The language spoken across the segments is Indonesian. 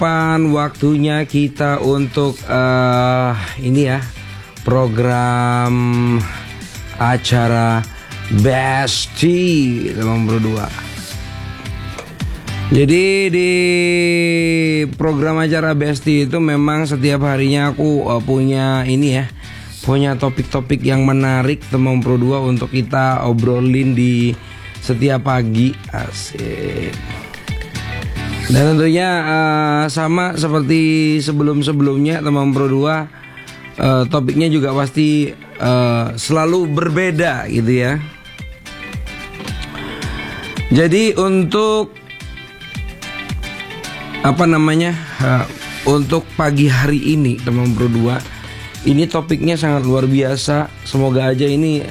kapan waktunya kita untuk ini ya, program acara Besti teman berdua. Jadi di program acara Besti itu memang setiap harinya aku punya ini ya, punya topik-topik yang menarik teman berdua untuk kita obrolin di setiap pagi. Asik. Dan tentunya sama seperti sebelum-sebelumnya teman berdua, topiknya juga pasti selalu berbeda gitu ya. Jadi untuk untuk pagi hari ini teman berdua, ini topiknya sangat luar biasa. Semoga aja ini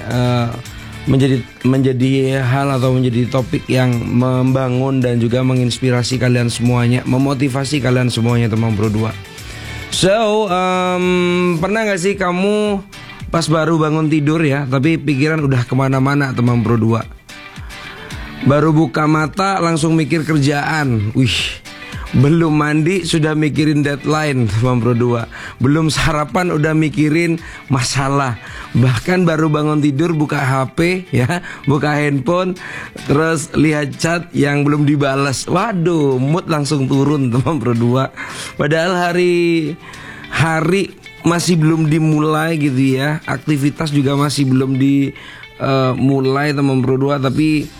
menjadi hal atau menjadi topik yang membangun dan juga menginspirasi kalian semuanya, memotivasi kalian semuanya teman berdua. So pernah gak sih kamu pas baru bangun tidur ya, tapi pikiran udah kemana-mana teman berdua? Baru buka mata langsung mikir kerjaan. Belum mandi sudah mikirin deadline teman berdua. Belum sarapan udah mikirin masalah. Bahkan baru bangun tidur buka HP ya, buka handphone, terus lihat chat yang belum dibalas. Waduh, mood langsung turun teman berdua. Padahal hari masih belum dimulai gitu ya. Aktivitas juga masih belum dimulai teman berdua, tapi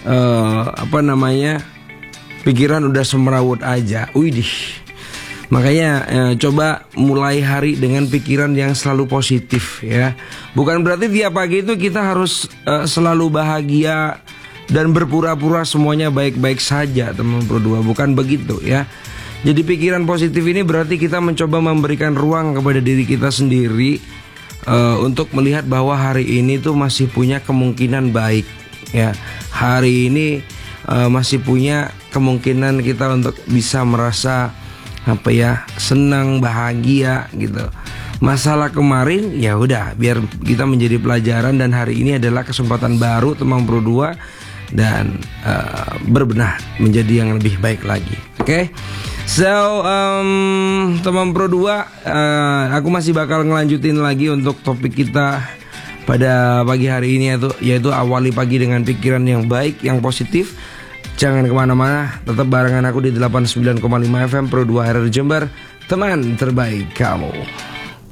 pikiran udah semerawut aja. Makanya coba mulai hari dengan pikiran yang selalu positif ya. Bukan berarti tiap pagi itu kita harus selalu bahagia dan berpura-pura semuanya baik-baik saja teman berdua. Bukan begitu ya. Jadi pikiran positif ini berarti kita mencoba memberikan ruang kepada diri kita sendiri untuk melihat bahwa hari ini tuh masih punya kemungkinan baik ya. Hari ini masih punya kemungkinan kita untuk bisa merasa senang, bahagia gitu. Masalah kemarin ya udah, biar kita menjadi pelajaran, dan hari ini adalah kesempatan baru teman berdua dan berbenah menjadi yang lebih baik lagi. Oke? So teman berdua, aku masih bakal ngelanjutin lagi untuk topik kita pada pagi hari ini, yaitu awali pagi dengan pikiran yang baik, yang positif. Jangan kemana-mana, tetap barengan aku di 89,5 FM Pro 2 RR Jember, teman terbaik kamu.